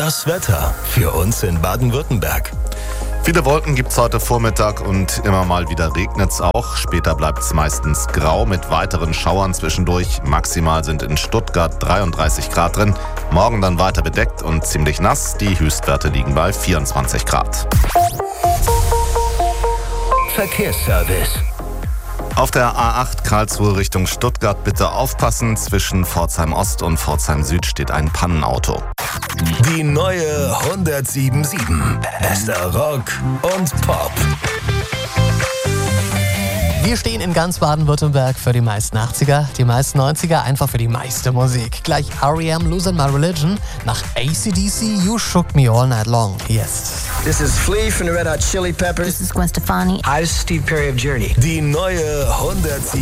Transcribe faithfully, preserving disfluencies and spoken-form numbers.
Das Wetter für uns in Baden-Württemberg. Viele Wolken gibt es heute Vormittag und immer mal wieder regnet es auch. Später bleibt es meistens grau mit weiteren Schauern zwischendurch. Maximal sind in Stuttgart dreiunddreißig Grad drin. Morgen dann weiter bedeckt und ziemlich nass. Die Höchstwerte liegen bei vierundzwanzig Grad. Verkehrsservice. Auf der A acht Karlsruhe Richtung Stuttgart bitte aufpassen. Zwischen Pforzheim Ost und Pforzheim Süd steht ein Pannenauto. Die neue hundertsieben Komma sieben. Bester Rock und Pop. Wir stehen in ganz Baden-Württemberg für die meisten achtziger, die meisten neunziger, einfach für die meiste Musik. Gleich R E M Losing My Religion, nach A C D C You Shook Me All Night Long. Yes. This is Flea from the Red Hot Chili Peppers. This is Gwen Stefani. Hi, this is Steve Perry of Journey. Die neue hundertsieben.